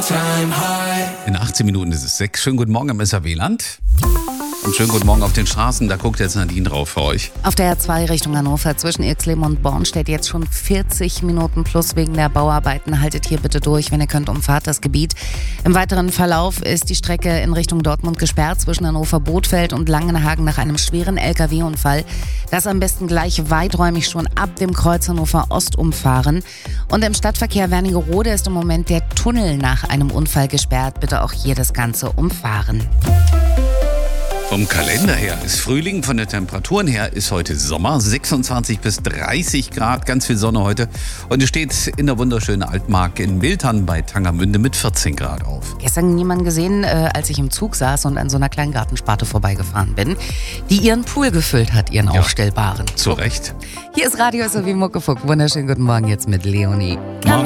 In 18 Minuten ist es 6. Schönen guten Morgen im SAW-Land. Und schönen guten Morgen auf den Straßen. Da guckt jetzt Nadine drauf für euch. Auf der R2 Richtung Hannover zwischen Irxleben und Born steht jetzt schon 40 Minuten plus wegen der Bauarbeiten. Haltet hier bitte durch, wenn ihr könnt, umfahrt das Gebiet. Im weiteren Verlauf ist die Strecke in Richtung Dortmund gesperrt zwischen Hannover-Bothfeld und Langenhagen nach einem schweren LKW-Unfall. Das am besten gleich weiträumig schon ab dem Kreuz Hannover Ost umfahren. Und im Stadtverkehr Wernigerode ist im Moment der Tunnel nach einem Unfall gesperrt. Bitte auch hier das Ganze umfahren. Vom Kalender her ist Frühling, von den Temperaturen her ist heute Sommer, 26 bis 30 Grad, ganz viel Sonne heute. Und es steht in der wunderschönen Altmark in Miltern bei Tangermünde mit 14 Grad auf. Gestern jemanden gesehen, als ich im Zug saß und an so einer kleinen Gartensparte vorbeigefahren bin, die ihren Pool gefüllt hat, ihren aufstellbaren. Zu Recht. Hier ist Radio SAW Muckefuck. Wunderschönen guten Morgen jetzt mit Leonie.